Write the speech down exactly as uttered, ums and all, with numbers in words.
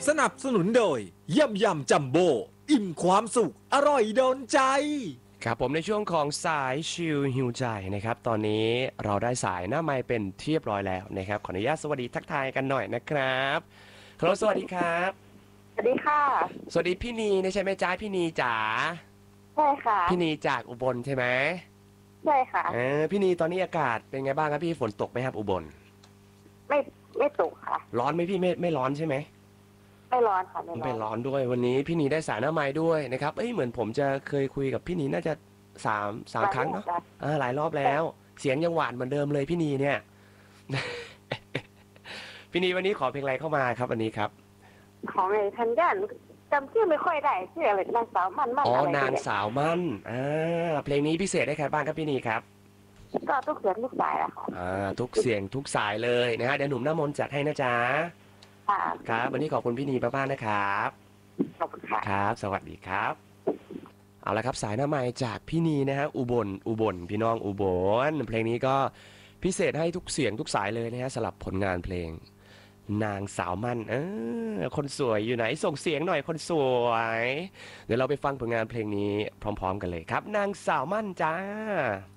สนับสนุนโดยยำยำจัมโบ้อิ่มความสุขอร่อยโดนใจครับผมในช่วงของสายชิลฮิวใจนะครับตอนนี้เราได้สายหน้าไมค์เป็นที่เรียบร้อยแล้วนะครับขออนุญาตสวัสดีทักทายกันหน่อยนะครับฮัลโหลสวัสดีครับสวัสดีค่ะสวัสดีพี่นีใช่ไหมจ้าพี่นีจ๋าใช่ค่ะพี่นีจากอุบลใช่ไหมใช่ค่ะเออพี่นีตอนนี้อากาศเป็นไงบ้างครับพี่ฝนตกไหมครับอุบลไม่ไม่ตกค่ะร้อนไหมพี่ไม่ไม่ร้อนใช่ไหมไม่ร้อนค่ะไม่ร้อนไม่ร้อนด้วยวันนี้พี่นีได้สายหน้าไมค์ด้วยนะครับเอ้ยเหมือนผมจะเคยคุยกับพี่นีน่าจะสามสามครั้งเนาะอ่าหลายรอบแล้วเสียงยังหวานเหมือนเดิมเลยพี่นีเนี่ย พี่นีวันนี้ขอเพลงอะไรเข้ามาครับวันนี้ครับของไอ้ทันย่านจำชื่อไม่ค่อยได้ชื่ออะไรนางสาวมันมันอ๋ออะไรนางสาวมั่นอ่าเพลงนี้พิเศษได้ใครบ้างครับพี่นีครับก็ทุกเสียงทุกสายอะค่ะอ่าทุกเสียงทุกสายเลยนะฮะเดี๋ยวหนุ่มหน้ามนต์จัดให้นะจ๊ะค่ะครับวันนี้ขอบคุณพี่นีมากๆนะครับขอบคุณค่ะครับสวัสดีครับเอาละครับสายหน้าไมค์จากพี่นีนะฮะอุบลอุบลพี่น้องอุบลเพลงนี้ก็พิเศษให้ทุกเสียงทุกสายเลยนะฮะสำหรับผลงานเพลงนางสาวมั่นเออคนสวยอยู่ไหนส่งเสียงหน่อยคนสวยเดี๋ยวเราไปฟังผลงานเพลงนี้พร้อมๆกันเลยครับนางสาวมั่นจ้า